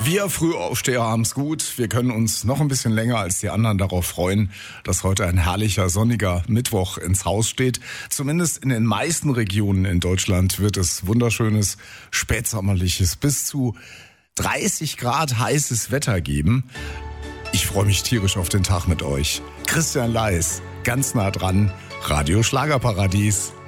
Wir Frühaufsteher haben's gut. Wir können uns noch ein bisschen länger als die anderen darauf freuen, dass heute ein herrlicher, sonniger Mittwoch ins Haus steht. Zumindest in den meisten Regionen in Deutschland wird es wunderschönes, spätsommerliches, bis zu 30 Grad heißes Wetter geben. Ich freue mich tierisch auf den Tag mit euch. Christian Leis, ganz nah dran, Radio Schlagerparadies.